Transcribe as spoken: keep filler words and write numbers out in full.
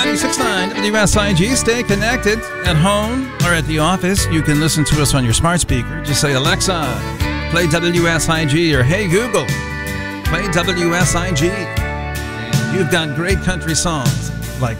ninety-six point nine W S I G. Stay connected at home or at the office. You can listen to us on your smart speaker. Just say, Alexa, play W S I G, or hey, Google, play W S I G. And you've got great country songs